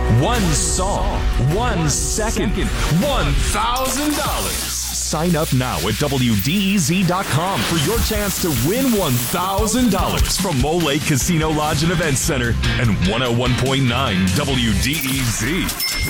1 song, 1 second, $1,000. Sign up now at WDEZ.com for your chance to win $1,000 from Mole Lake Casino Lodge and Events Center and 101.9 WDEZ.